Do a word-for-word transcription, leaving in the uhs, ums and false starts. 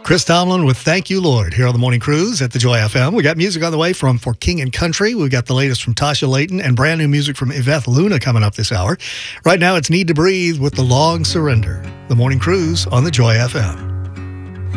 Chris Tomlin with Thank You, Lord, here on the Morning Cruise at the Joy F M. We got music on the way from For King and Country. We got the latest from Tasha Layton and brand new music from Yvette Luna coming up this hour. Right now, it's Need to Breathe with The Long Surrender. The Morning Cruise on the Joy F M.